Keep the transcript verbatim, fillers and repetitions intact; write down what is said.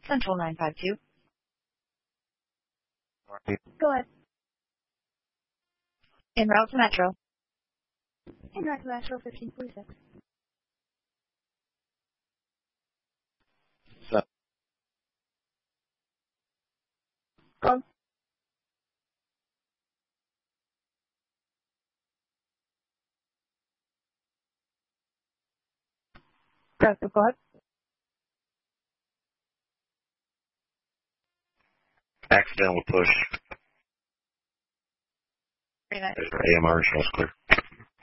Central nine five two. Go ahead. En route to Metro. En route to Metro fifteen forty-six. So, Go. Go, go ahead. accidental push. Three nine. A M R shows clear.